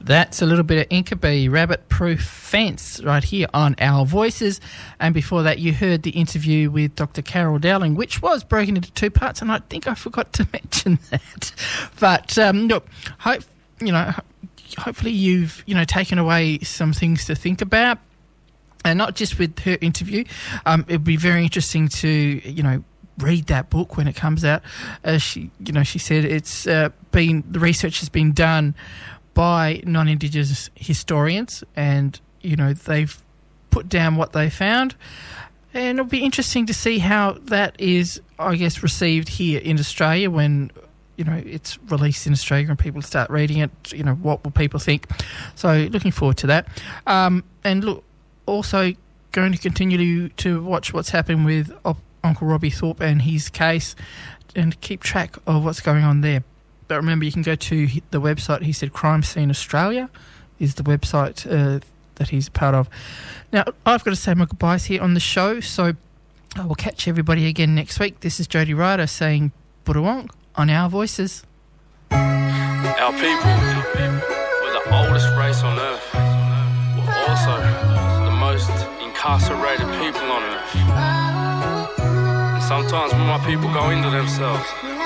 That's a little bit of Inkabee, Rabbit Proof Fence, right here on Our Voices. And before that, you heard the interview with Dr. Carol Dowling, which was broken into two parts, and I think I forgot to mention that. But look, hopefully you've taken away some things to think about, and not just with her interview. It'd be very interesting to read that book when it comes out. She said it's the research has been done by non-Indigenous historians, and they've put down what they found, and it'll be interesting to see how that is, I guess, received here in Australia when it's released in Australia and people start reading it. What will people think? So looking forward to that. And look, also going to continue to watch what's happened with Uncle Robbie Thorpe and his case, and keep track of what's going on there. But remember, you can go to the website. He said Crime Scene Australia is the website that he's part of. Now, I've got to say my goodbyes here on the show, so I will catch everybody again next week. This is Jody Ryder saying Budawong on Our Voices. Our people were the oldest race on earth. We're also the most incarcerated people on earth. And sometimes when my people go into themselves,